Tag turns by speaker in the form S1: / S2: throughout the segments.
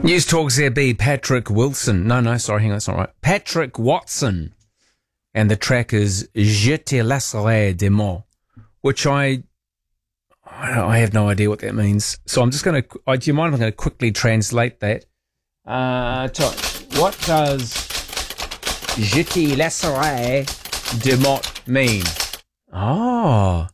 S1: News Talk ZB, Patrick Wilson. No, sorry, hang on, that's not right. Patrick Watson. And the track is Je te laisserai des mots, which I have no idea what that means. So I'm just going to, do you mind if I'm going to quickly translate that? What does Je te laisserai des mots mean? Oh,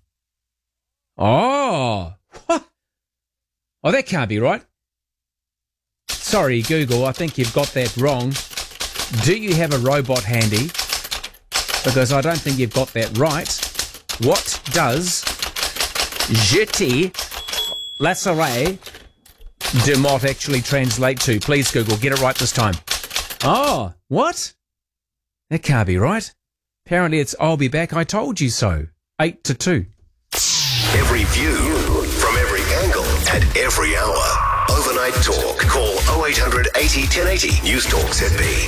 S1: that can't be right. Sorry, Google, I think you've got that wrong. Do you have a robot handy? Because I don't think you've got that right. What does Je te laisserai des mots actually translate to? Please, Google, get it right this time. Oh, what? That can't be right. Apparently it's I'll be back, I told you so. 8 to 2.
S2: Every view, from every angle, at every hour. Overnight Talk. Call 0800 80 1080. News Talk ZB.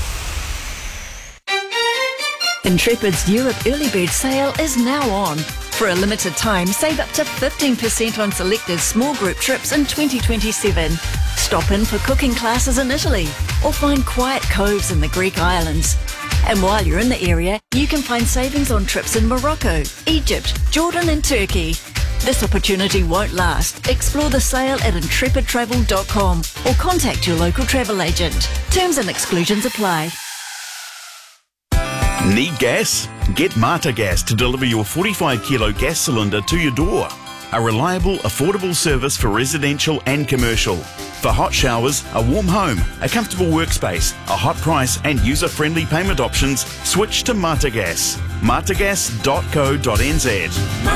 S3: Intrepid's Europe Early Bird Sale is now on. For a limited time, save up to 15% on selected small group trips in 2027. Stop in for cooking classes in Italy or find quiet coves in the Greek islands. And while you're in the area, you can find savings on trips in Morocco, Egypt, Jordan and Turkey. This opportunity won't last. Explore the sale at intrepidtravel.com or contact your local travel agent. Terms and exclusions apply.
S4: Need gas? Get Mata Gas to deliver your 45 kilo gas cylinder to your door. A reliable, affordable service for residential and commercial. For hot showers, a warm home, a comfortable workspace, a hot price and user-friendly payment options, switch to Mata Gas. matagas.co.nz.